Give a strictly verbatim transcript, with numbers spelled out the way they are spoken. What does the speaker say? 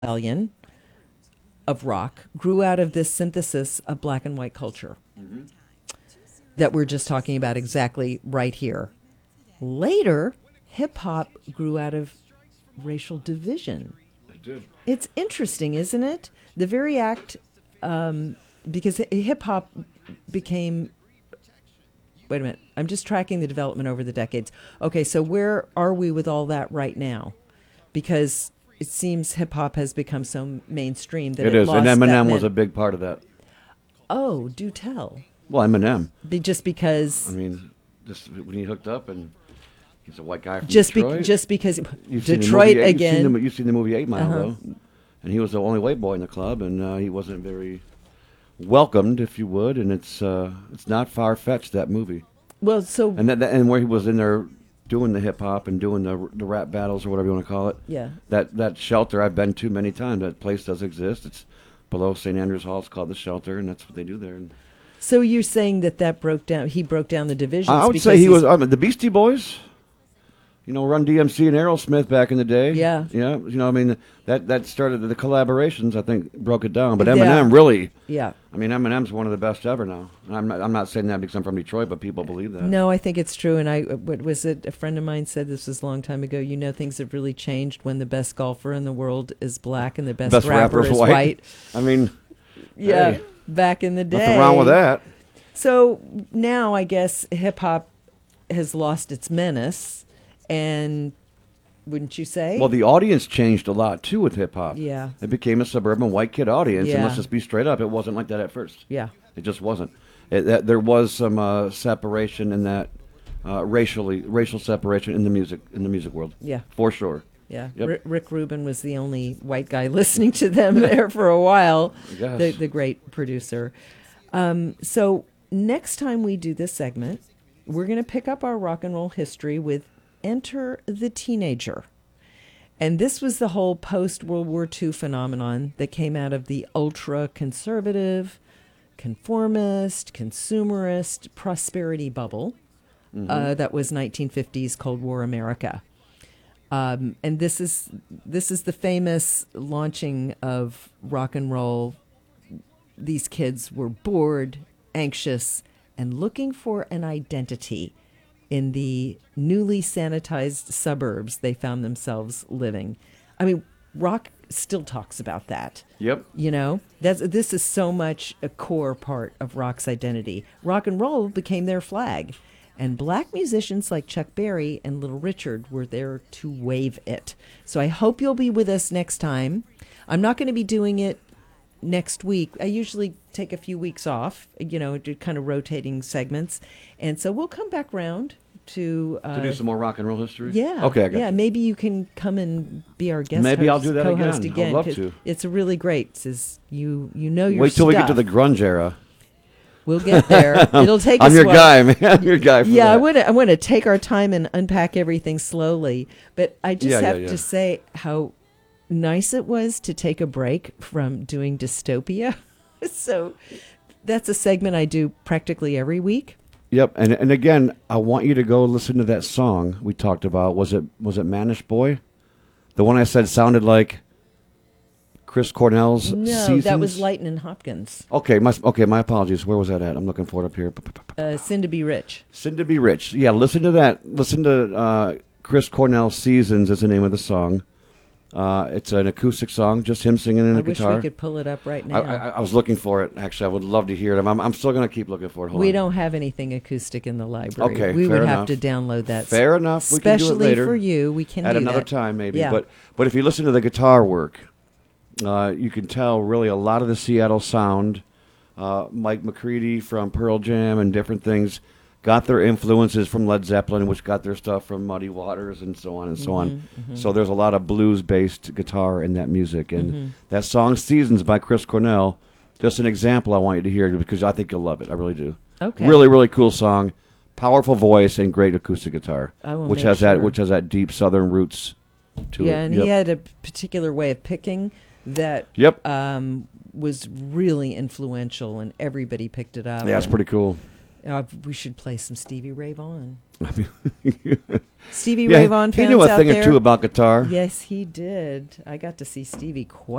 rebellion of rock grew out of this synthesis of black and white culture Mm-hmm. that we're just talking about exactly right here. Later, hip hop grew out of racial division. It did. It's interesting, isn't it? The very act, um, because hip hop became. Wait a minute. I'm just tracking the development over the decades. Okay, so where are we with all that right now? Because it seems hip hop has become so mainstream that It it, is, lost and that Eminem was men- a big part of that. Oh, do tell. Well, Eminem. Be, just because. I mean, just when he hooked up, and he's a white guy from just be, Detroit. just because You've seen the Detroit movie, again. You've seen, the, you've seen the movie Eight Mile, Uh-huh. though, and he was the only white boy in the club, and uh, he wasn't very welcomed, if you would. And it's uh, it's not far fetched, that movie. Well, so And that, that- and where he was in there doing the hip hop and doing the the rap battles or whatever you want to call it. yeah. That that shelter I've been to many times. That place does exist. It's below Saint Andrews Hall. It's called the Shelter, and that's what they do there. And So you're saying that that broke down. He broke down the divisions. I would because say he he's- was I mean, the Beastie Boys. You know, Run D M C and Aerosmith back in the day. Yeah. Yeah. You know, I mean, that that started the collaborations. I think broke it down. But Yeah. Eminem really. Yeah. I mean, Eminem's one of the best ever now. And I'm not, I'm not saying that because I'm from Detroit, but people believe that. No, I think it's true. And I, what was it? A friend of mine said this was a long time ago. You know, things have really changed when the best golfer in the world is black and the best, Best rapper, rapper is is white. white. I mean, Yeah, hey, back in the day. nothing wrong with that. So now I guess hip hop has lost its menace, and wouldn't you say? Well, the audience changed a lot too with hip hop. Yeah. It became a suburban white kid audience, and Yeah. let's just be straight up, it wasn't like that at first. yeah. It just wasn't. It, that, there was some uh, separation in that uh, racially racial separation in the music in the music world. Yeah. For sure. Yeah, Yep. Rick, Rick Rubin was the only white guy listening to them there for a while. I guess. The, the great producer. Um, so next time we do this segment, we're going to pick up our rock and roll history with Enter the Teenager. And this was the whole post-World War Two phenomenon that came out of the ultra-conservative, conformist, consumerist prosperity bubble uh, that was nineteen fifties Cold War America. Um, and this is this is the famous launching of rock and roll. These kids were bored, anxious, and looking for an identity in the newly sanitized suburbs they found themselves living. I mean, rock still talks about that. Yep. You know, that's this is so much a core part of rock's identity. Rock and roll became their flag, and black musicians like Chuck Berry and Little Richard were there to wave it. So I hope you'll be with us next time. I'm not going to be doing it next week. I usually take a few weeks off, you know, do kind of rotating segments, and so we'll come back round to uh, To do some more rock and roll history? yeah. Okay, I got yeah. you. Maybe you can come and be our guest. Maybe I'll host, do that co-host again. I'd again. love 'cause to. It's really great. Says you you know your Wait till we get to stuff. the grunge era. We'll get there. It'll take I'm us your a while. guy, man. I'm your guy for Yeah, that. I want to. I want to take our time and unpack everything slowly. But I just Yeah, yeah, have yeah. to say how nice it was to take a break from doing dystopia. So that's a segment I do practically every week. Yep, and and again, I want you to go listen to that song we talked about. Was it was it Manish Boy? The one I said sounded like Chris Cornell's No, Seasons? that was Lightnin' Hopkins. Okay, my okay, my apologies. Where was that at? I'm looking for it up here. Uh, Sin to Be Rich. Sin to Be Rich. Yeah, listen to that. Listen to uh, Chris Cornell's Seasons is the name of the song. Uh, it's an acoustic song, just him singing in I the wish guitar. we could pull it up right I, now. I, I was looking for it. Actually, I would love to hear it. I'm, I'm still going to keep looking for it. Hold we on. don't have anything acoustic in the library. Okay, we fair would have enough. to download that. Fair enough. We can do it Especially later. for you, we can at do another that. time maybe. Yeah. But but if you listen to the guitar work, uh, you can tell really a lot of the Seattle sound. Uh, Mike McCready from Pearl Jam and different things got their influences from Led Zeppelin, which got their stuff from Muddy Waters and so on and so on. Mm-hmm, So there's a lot of blues-based guitar in that music. And that song Seasons by Chris Cornell, just an example I want you to hear because I think you'll love it. I really do. Okay. Really, really cool song. Powerful voice and great acoustic guitar, I will which make has that sure. which has that deep Southern roots to Yeah, it. and Yep. he had a particular way of picking that Yep. um, was really influential, and everybody picked it up. Yeah, it's and, pretty cool. uh, we should play some Stevie Ray Vaughan. Stevie Yeah, Ray Vaughan he fans knew a out thing there? or two about guitar. Yes, he did. I got to see Stevie quite